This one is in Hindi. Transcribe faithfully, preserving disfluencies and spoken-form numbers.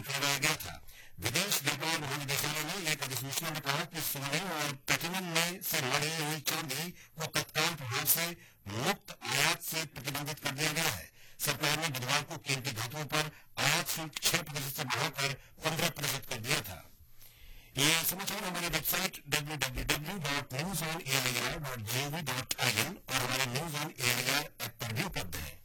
करवाया गया था। विदेश व्यापार महानिदेशालय ने एक अधिसूचना में कहा कि सोने और प्लेटिनम में से मढ़ी हुई चांदी को तत्काल प्रभाव से मुक्त आयात से प्रतिबंधित कर दिया गया है। सरकार ने बुधवार को कीमती धातुओं पर आयात शुल्क छह प्रतिशत से बढ़ाकर पंद्रह प्रतिशत कर दिया था। ये समाचार हमारी website W W W dot news on A I R dot G O V dot I N और हमारे news on A I R app पर भी उपलब्ध है।